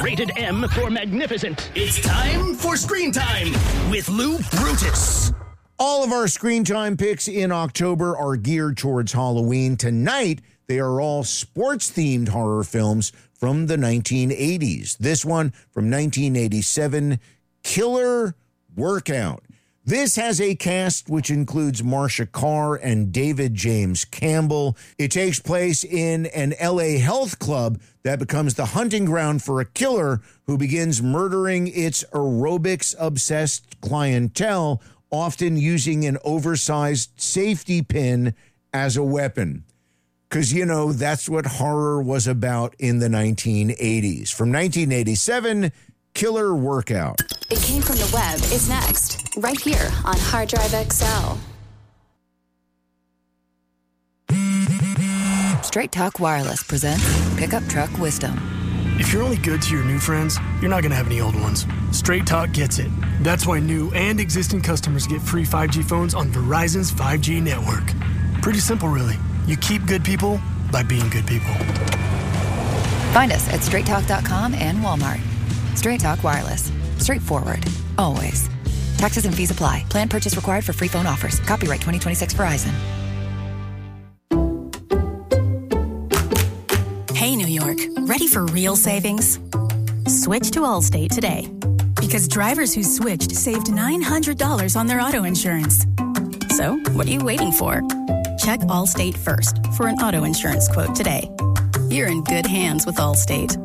Rated M for magnificent. It's time for Screen Time with Lou Brutus. All of our Screen Time picks in October are geared towards Halloween. Tonight, they are all sports-themed horror films from the 1980s. This one from 1987, Killer Workout. This has a cast which includes Marsha Carr and David James Campbell. It takes place in an LA health club that becomes the hunting ground for a killer who begins murdering its aerobics-obsessed clientele, often using an oversized safety pin as a weapon. Because, you know, that's what horror was about in the 1980s. From 1987, Killer Workout. It Came From the Web is next, right here on Hard Drive XL. Straight Talk Wireless presents Pickup Truck Wisdom. If you're only good to your new friends, you're not going to have any old ones. Straight Talk gets it. That's why new and existing customers get free 5G phones on Verizon's 5G network. Pretty simple, really. You keep good people by being good people. Find us at straighttalk.com and Walmart. Straight Talk Wireless. Straightforward. Always. Taxes and fees apply. Plan purchase required for free phone offers. Copyright 2026 Verizon. Hey, New York. Ready for real savings? Switch to Allstate today. Because drivers who switched saved $900 on their auto insurance. So, what are you waiting for? Check Allstate first for an auto insurance quote today. You're in good hands with Allstate.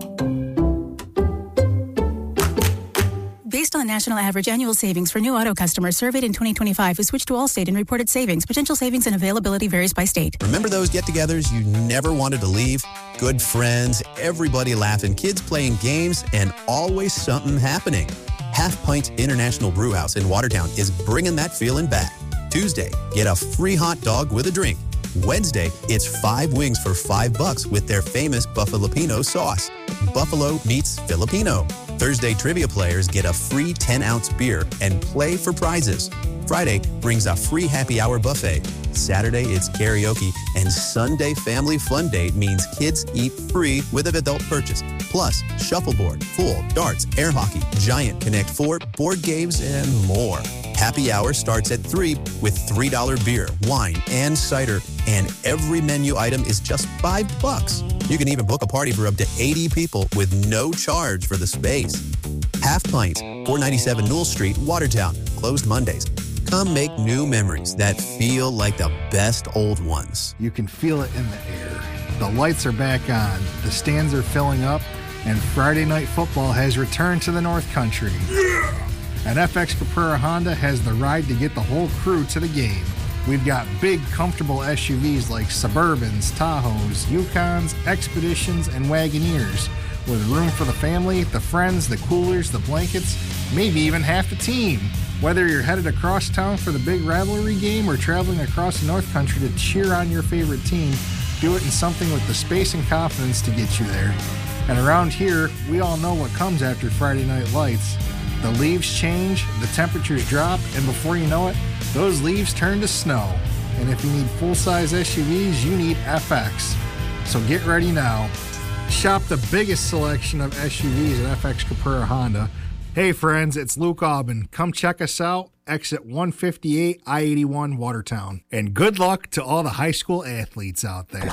Based on national average annual savings for new auto customers surveyed in 2025 who switched to Allstate and reported savings, potential savings and availability varies by state. Remember those get-togethers you never wanted to leave? Good friends, everybody laughing, kids playing games, and always something happening. Half Pint International Brewhouse in Watertown is bringing that feeling back. Tuesday, get a free hot dog with a drink. Wednesday, it's 5 wings for $5 with their famous Buffalopino sauce. Buffalo meets Filipino. Thursday, trivia players get a free 10-ounce beer and play for prizes. Friday brings a free happy hour buffet. Saturday, it's karaoke. And Sunday, family fun day means kids eat free with an adult purchase. Plus, shuffleboard, pool, darts, air hockey, Giant Connect 4, board games, and more. Happy hour starts at 3 with $3 beer, wine, and cider. And every menu item is just $5. You can even book a party for up to 80 people with no charge for the space. Half Pint, 497 Newell Street, Watertown. Closed Mondays. Come make new memories that feel like the best old ones. You can feel it in the air. The lights are back on, the stands are filling up, and Friday Night Football has returned to the North Country. Yeah! And FX Caprera Honda has the ride to get the whole crew to the game. We've got big, comfortable SUVs like Suburbans, Tahoes, Yukons, Expeditions, and Wagoneers, with room for the family, the friends, the coolers, the blankets, maybe even half the team. Whether you're headed across town for the big rivalry game or traveling across the North Country to cheer on your favorite team, do it in something with the space and confidence to get you there. And around here, we all know what comes after Friday Night Lights. The leaves change, the temperatures drop, and before you know it, those leaves turn to snow. And if you need full-size SUVs, you need FX. So get ready now. Shop the biggest selection of SUVs at FX Caprera Honda. Hey friends, it's Luke Aubin. Come check us out, exit 158 I-81 Watertown. And good luck to all the high school athletes out there.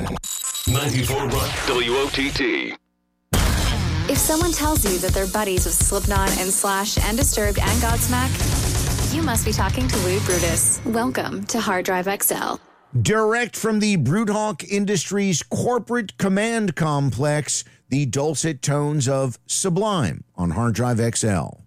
94.1 WOTT. If someone tells you that they're buddies with Slipknot and Slash and Disturbed and Godsmack, you must be talking to Lou Brutus. Welcome to Hard Drive XL. Direct from the Broodhawk Industries corporate command complex, the dulcet tones of Sublime on Hard Drive XL.